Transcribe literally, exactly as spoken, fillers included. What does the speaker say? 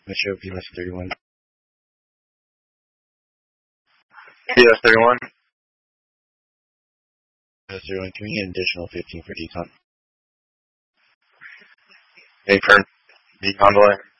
Let's show P S thirty-one. P S thirty-one. P S thirty-one, can we get an additional fifteen for decon? Confirm. Decon delay.